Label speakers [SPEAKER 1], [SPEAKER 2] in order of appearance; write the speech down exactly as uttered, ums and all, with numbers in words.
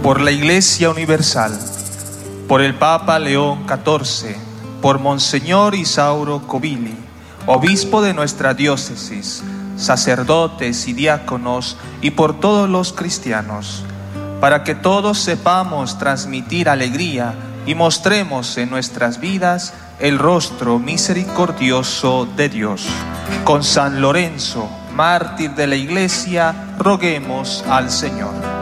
[SPEAKER 1] por la Iglesia Universal, por el Papa León catorce, por Monseñor Isauro Covili, obispo de nuestra diócesis, sacerdotes y diáconos, y por todos los cristianos, para que todos sepamos transmitir alegría y mostremos en nuestras vidas el rostro misericordioso de Dios. Con San Lorenzo, mártir de la Iglesia, roguemos al Señor.